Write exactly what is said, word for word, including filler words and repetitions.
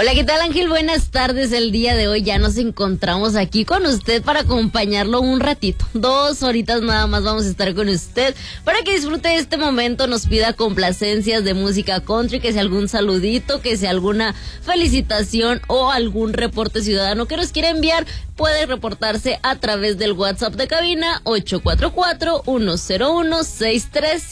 Hola, ¿qué tal, Ángel? Buenas tardes. El día de hoy ya nos encontramos aquí con usted para acompañarlo un ratito. Dos horitas nada más vamos a estar con usted para que disfrute de este momento, nos pida complacencias de música country, que sea algún saludito, que sea alguna felicitación o algún reporte ciudadano que nos quiera enviar. Puede reportarse a través del WhatsApp de cabina ocho cuatro cuatro, uno cero uno, seis tres